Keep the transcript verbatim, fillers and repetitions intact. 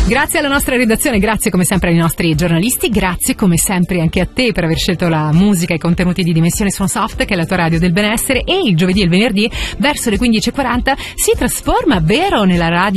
Grazie alla nostra redazione, grazie come sempre ai nostri giornalisti, grazie come sempre anche a te per aver scelto la musica e i contenuti di Dimensione Suon Soft, che è la tua radio del benessere, e il giovedì e il venerdì verso le quindici e quaranta si trasforma, vero, nella radio